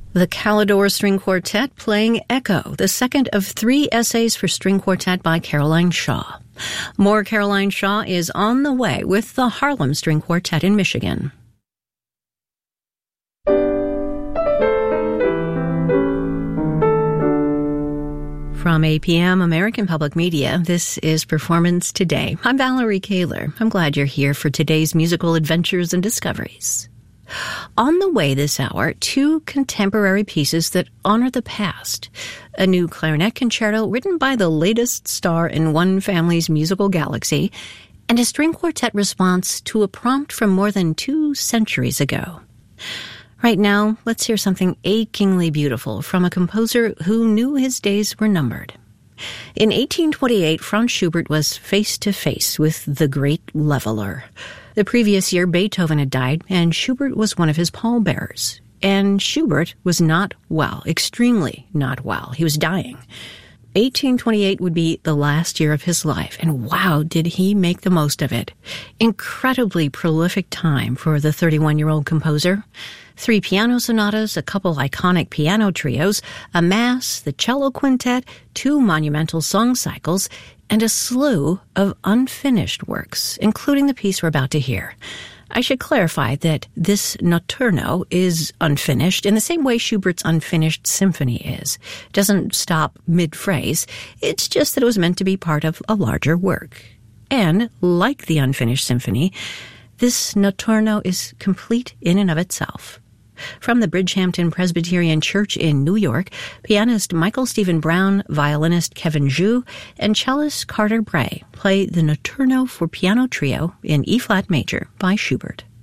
The Calidore String Quartet playing Echo, the second of 3 essays for string quartet by Caroline Shaw. More Caroline Shaw is on the way with the Harlem String Quartet in Michigan. From APM, American Public Media, this is Performance Today. I'm Valerie Kaler. I'm glad you're here for today's musical adventures and discoveries. On the way this hour, 2 contemporary pieces that honor the past. A new clarinet concerto written by the latest star in one family's musical galaxy, and a string quartet response to a prompt from more than 2 centuries ago. Right now, let's hear something achingly beautiful from a composer who knew his days were numbered. In 1828, Franz Schubert was face to face with the great leveler. The previous year, Beethoven had died, and Schubert was one of his pallbearers. And Schubert was not well, extremely not well. He was dying. 1828 would be the last year of his life, and wow, did he make the most of it. Incredibly prolific time for the 31-year-old composer. 3 piano sonatas, a couple iconic piano trios, a mass, the cello quintet, 2 monumental song cycles, and a slew of unfinished works, including the piece we're about to hear. I should clarify that this Notturno is unfinished in the same way Schubert's unfinished symphony is. It doesn't stop mid-phrase. It's just that it was meant to be part of a larger work. And, like the unfinished symphony, this Notturno is complete in and of itself. From the Bridgehampton Presbyterian Church in New York, pianist Michael Stephen Brown, violinist Kevin Zhu, and cellist Carter Bray play the Notturno for piano trio in E-flat major by Schubert.